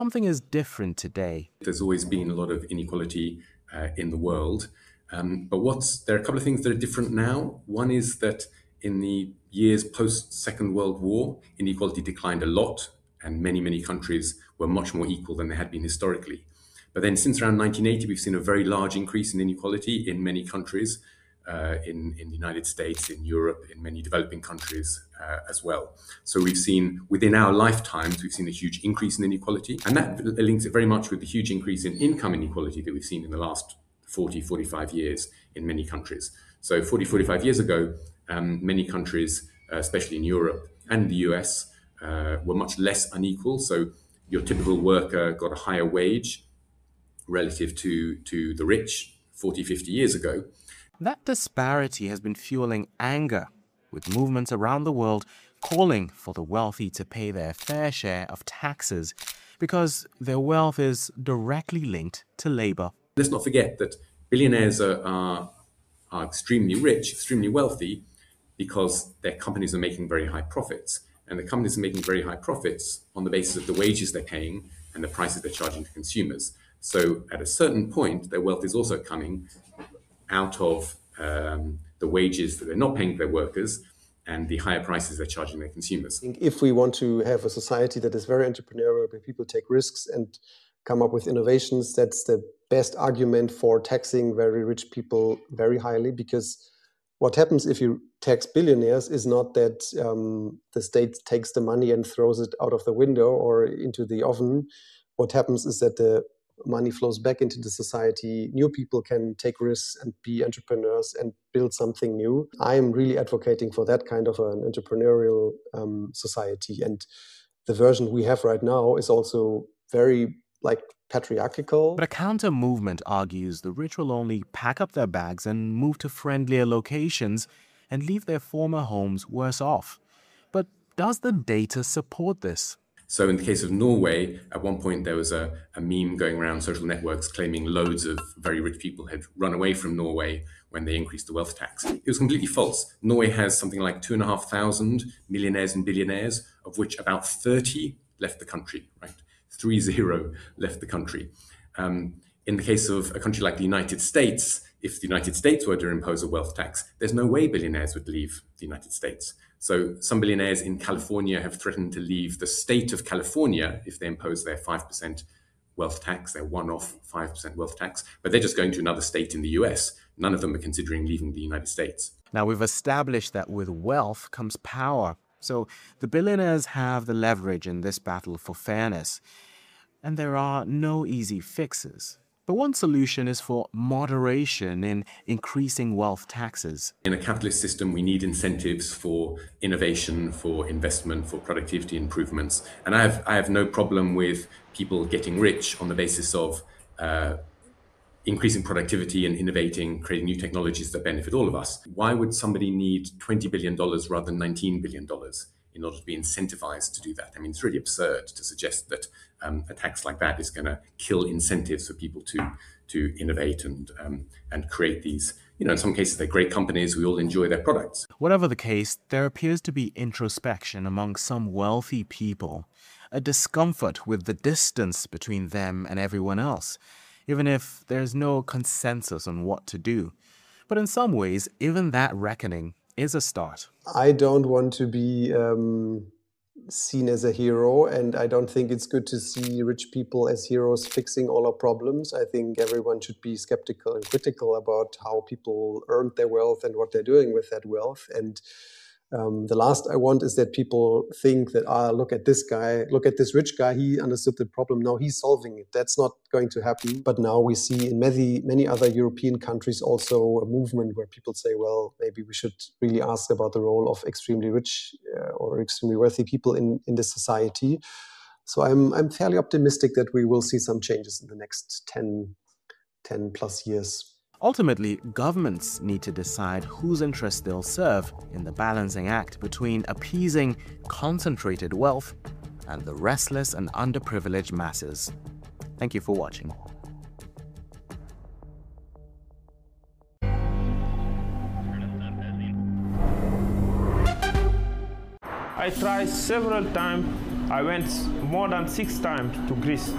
Something is different today. There's always been a lot of inequality in the world. But there are a couple of things that are different now. One is that in the years post Second World War, inequality declined a lot, and many countries were much more equal than they had been historically. But then since around 1980, we've seen a very large increase in inequality in many countries, in the United States, in Europe, in many developing countries as well. So we've seen within our lifetimes, we've seen a huge increase in inequality. And that links it very much with the huge increase in income inequality that we've seen in the last 40, 45 years in many countries. So 40, 45 years ago, many countries, especially in Europe and the US, were much less unequal. So your typical worker got a higher wage relative to the rich 40, 50 years ago. That disparity has been fueling anger, with movements around the world calling for the wealthy to pay their fair share of taxes because their wealth is directly linked to labor. Let's not forget that billionaires are extremely rich, extremely wealthy, because their companies are making very high profits. And the companies are making very high profits on the basis of the wages they're paying and the prices they're charging to consumers. So at a certain point, their wealth is also coming out of the wages that they're not paying their workers and the higher prices they're charging their consumers. I think if we want to have a society that is very entrepreneurial, where people take risks and come up with innovations, that's the best argument for taxing very rich people very highly, because what happens if you tax billionaires is not that the state takes the money and throws it out of the window or into the oven. What happens is that the money flows back into the society. New people can take risks and be entrepreneurs and build something new. I'm really advocating for that kind of an entrepreneurial society. And the version we have right now is also very patriarchal. But a counter movement argues the rich will only pack up their bags and move to friendlier locations and leave their former homes worse off. But does the data support this? So in the case of Norway, at one point there was a meme going around social networks claiming loads of very rich people had run away from Norway when they increased the wealth tax. It was completely false. Norway has something like 2,500 millionaires and billionaires, of which about 30 left the country, right? 30 left the country. In the case of a country like the United States, if the United States were to impose a wealth tax, there's no way billionaires would leave the United States. So some billionaires in California have threatened to leave the state of California if they impose their 5% wealth tax, their one-off 5% wealth tax, but they're just going to another state in the US. None of them are considering leaving the United States. Now, we've established that with wealth comes power. So the billionaires have the leverage in this battle for fairness. And there are no easy fixes. But one solution is for moderation in increasing wealth taxes. In a capitalist system, we need incentives for innovation, for investment, for productivity improvements. And I have no problem with people getting rich on the basis of increasing productivity and innovating, creating new technologies that benefit all of us. Why would somebody need $20 billion rather than $19 billion in order to be incentivized to do that? I mean, it's really absurd to suggest that a tax like that is going to kill incentives for people to innovate and create these. You know, in some cases, they're great companies. We all enjoy their products. Whatever the case, there appears to be introspection among some wealthy people, a discomfort with the distance between them and everyone else, even if there's no consensus on what to do. But in some ways, even that reckoning is a start. I don't want to be seen as a hero, and I don't think it's good to see rich people as heroes fixing all our problems. I think everyone should be skeptical and critical about how people earned their wealth and what they're doing with that wealth. And the last I want is that people think that, look at this guy, look at this rich guy, he understood the problem, now he's solving it. That's not going to happen. But now we see in many other European countries also a movement where people say, well, maybe we should really ask about the role of extremely rich or extremely wealthy people in this society. So I'm fairly optimistic that we will see some changes in the next 10 plus years. Ultimately, governments need to decide whose interests they'll serve in the balancing act between appeasing concentrated wealth and the restless and underprivileged masses. Thank you for watching. I tried several times. I went more than 6 times to Greece.